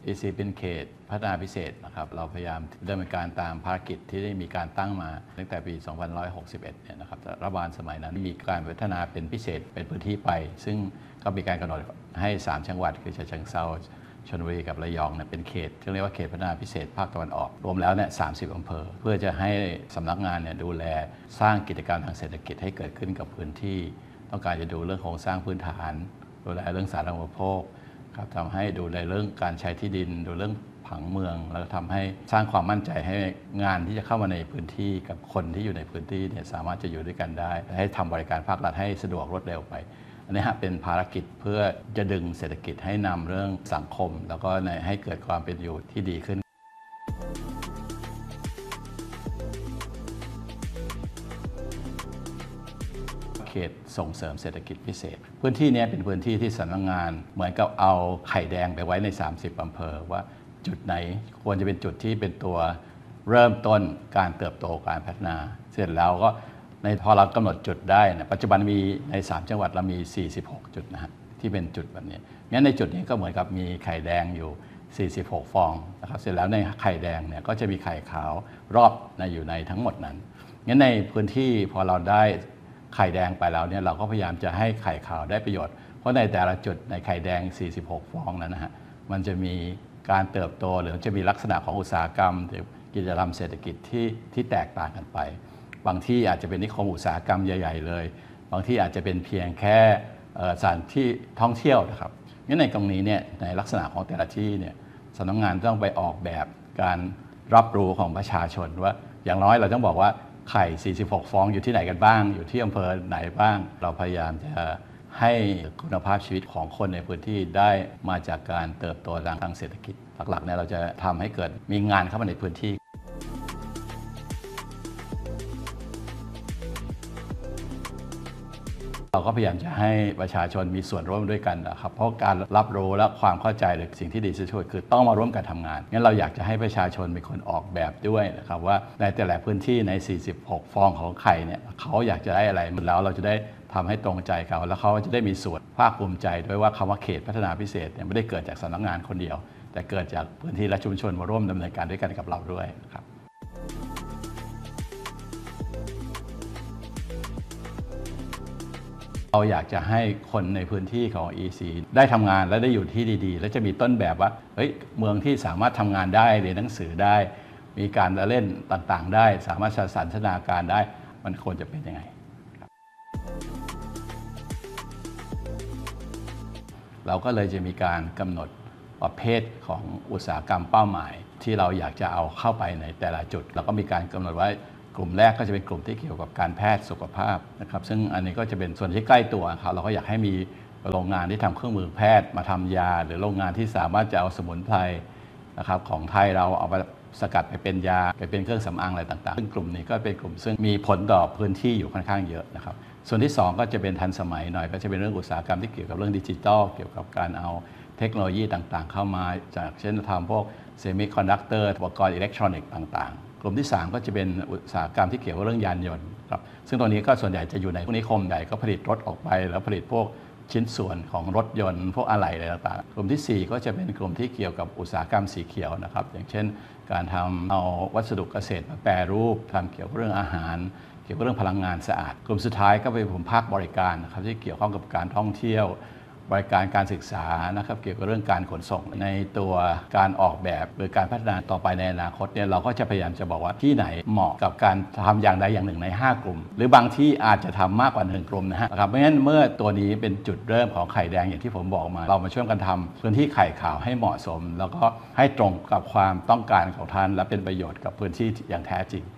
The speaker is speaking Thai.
EC เป็นเขตพัฒนาพิเศษนะครับเราพยายามดำเนินการตามภารกิจที่ได้มีการตั้งมาตั้งแต่ปี 2561 เนี่ยนะครับรัฐบาลสมัยนั้นมีการพัฒนาเป็นพิเศษเป็นพื้นที่ไปซึ่งก็มีการกำหนดให้3จังหวัดคือฉะเชิงเทราชลบุรีกับระยองเนี่ยเป็นเขตที่เรียกว่าเขตพัฒนาพิเศษภาคตะวันออกรวมแล้วเนี่ย30 อำเภอเพื่อจะให้สำนักงานเนี่ยดูแลสร้างกิจกรรมทางเศรษฐกิจให้เกิดขึ้นกับพื้นที่ต้องการจะดูเรื่องโครงสร้างพื้นฐานดูแลเรื่องสาธารณูปโภคครับทำให้ดูแลเรื่องการใช้ที่ดินดูเรื่องผังเมืองแล้วทำให้สร้างความมั่นใจให้งานที่จะเข้ามาในพื้นที่กับคนที่อยู่ในพื้นที่เนี่ยสามารถจะอยู่ด้วยกันได้ให้ทำบริการภาครัฐให้สะดวกรวดเร็วไปอันนี้เป็นภารกิจเพื่อจะดึงเศรษฐกิจให้นำเรื่องสังคมแล้วก็ให้เกิดความเป็นอยู่ที่ดีขึ้นเขตส่งเสริมเศรษฐกิจพิเศษพื้นที่นี้เป็นพื้นที่ที่สำนักงานเหมือนกับเอาไข่แดงไปไว้ใน30 อำเภอว่าจุดไหนควรจะเป็นจุดที่เป็นตัวเริ่มต้นการเติบโตการพัฒนาเสร็จแล้วก็พอเรากำหนดจุดได้นะปัจจุบันมีใน3จังหวัดเรามี46 จุดนะฮะที่เป็นจุดแบบนี้งั้นในจุดนี้ก็เหมือนกับมีไข่แดงอยู่46 ฟองนะครับเสร็จแล้วในไข่แดงเนี่ยก็จะมีไข่ขาวรอบอยู่ในทั้งหมดนั้นงั้นในพื้นที่พอเราได้ไข่แดงไปแล้วเนี่ยเราก็พยายามจะให้ไข่ขาวได้ประโยชน์เพราะในแต่ละจุดในไข่แดง46 ฟองนั้นนะฮะมันจะมีการเติบโตหรือจะมีลักษณะของอุตสาหกรรมหรือกิจกรรมเศรษฐกิจที่แตกต่างกันไปบางที่อาจจะเป็นนิคมอุตสาหกรรมใหญ่ๆเลยบางที่อาจจะเป็นเพียงแค่สถานที่ท่องเที่ยวนะครับงั้นในตรงนี้เนี่ยในลักษณะของแต่ละที่เนี่ยสำนักงานต้องไปออกแบบการรับรู้ของประชาชนว่าอย่างน้อยเราต้องบอกว่าไข่46 ฟองอยู่ที่ไหนกันบ้างอยู่ที่อำเภอไหนบ้างเราพยายามจะให้คุณภาพชีวิตของคนในพื้นที่ได้มาจากการเติบโตทางเศรษฐกิจหลักๆเนี่ยเราจะทำให้เกิดมีงานเข้ามาในพื้นที่เราก็พยายามจะให้ประชาชนมีส่วนร่วมด้วยกันนะครับเพราะการรับรู้และความเข้าใจหรือสิ่งที่ดีที่สุดคือต้องมาร่วมกันทำงานงั้นเราอยากจะให้ประชาชนเป็นคนออกแบบด้วยนะครับว่าในแต่ละพื้นที่ใน46 ฟองของไข่เนี่ยเขาอยากจะได้อะไรแล้วเราจะได้ทำให้ตรงใจเขาแล้วเขาจะได้มีส่วนภาคภูมิใจด้วยว่าคำว่าเขตพัฒนาพิเศษเนี่ยไม่ได้เกิดจากสำนักงานคนเดียวแต่เกิดจากพื้นที่และชุมชนมาร่วมดำเนินการด้วยกันกับเราด้วยครับเราอยากจะให้คนในพื้นที่ของ EC ได้ทำงานและได้อยู่ที่ดีๆและจะมีต้นแบบว่าเมืองที่สามารถทำงานได้เรียนหนังสือได้มีการเล่นต่างๆได้สามารถสันทนาการได้มันควรจะเป็นยังไงเราก็เลยจะมีการกำหนดประเภทของอุตสาหกรรมเป้าหมายที่เราอยากจะเอาเข้าไปในแต่ละจุดแล้วก็มีการกำหนดไว้กลุ่มแรกก็จะเป็นกลุ่มที่เกี่ยวกับการแพทย์สุขภาพนะครับซึ่งอันนี้ก็จะเป็นส่วนที่ใกล้ตัวครับเราก็อยากให้มีโรงงานที่ทำเครื่องมือแพทย์มาทำยาหรือโรงงานที่สามารถจะเอาสมุนไพรนะครับของไทยเราเอาไปสกัดไปเป็นยาไปเป็นเครื่องสำอางอะไรต่างๆซึ่งกลุ่มนี้ก็เป็นกลุ่มซึ่งมีผลต่อพื้นที่อยู่ค่อนข้างเยอะนะครับส่วนที่2ก็จะเป็นทันสมัยหน่อยก็จะเป็นเรื่องอุตสาหกรรมที่เกี่ยวกับเรื่องดิจิทัลเกี่ยวกับการเอาเทคโนโลยีต่างๆเข้ามาจากเช่นทำพวกเซมิคอนดักเตอร์อุปกรณ์อิเล็กทรอนิกส์ต่างๆกลุ่มที่3ก็จะเป็นอุตสาหกรรมที่เกี่ยวกับเรื่องยานยนต์ครับซึ่งตัวนี้ก็ส่วนใหญ่จะอยู่ในพวกนิคมใหญ่ก็ผลิตรถออกไปแล้วผลิตพวกชิ้นส่วนของรถยนต์พวกอะไหล่อะไรต่างๆกลุ่มที่4ก็จะเป็นกลุ่มที่เกี่ยวกับอุตสาหกรรมสีเขียวนะครับอย่างเช่นการทำเอาวัสดุเกษตรมาแปรรูปทำเกี่ยวกับเรื่องอาหารเกี่ยวกับเรื่องพลังงานสะอาดกลุ่มสุดท้ายก็เป็นกลุ่มภาคบริการนะครับที่เกี่ยวข้องกับการท่องเที่ยวบริการการศึกษานะครับเกี่ยวกับเรื่องการขนส่งในตัวการออกแบบหรือการพัฒนาต่อไปในอนาคตเนี่ยเราก็จะพยายามจะบอกว่าที่ไหนเหมาะกับการทำอย่างใดอย่างหนึ่งใน5 กลุ่มหรือบางที่อาจจะทำมากกว่า1 กลุ่มนะครับเพราะฉะนั้นเมื่อตัวนี้เป็นจุดเริ่มของไข่แดงอย่างที่ผมบอกมาเรามาช่วยกันทำพื้นที่ไข่ขาวให้เหมาะสมแล้วก็ให้ตรงกับความต้องการของท่านและเป็นประโยชน์กับพื้นที่อย่างแท้จริง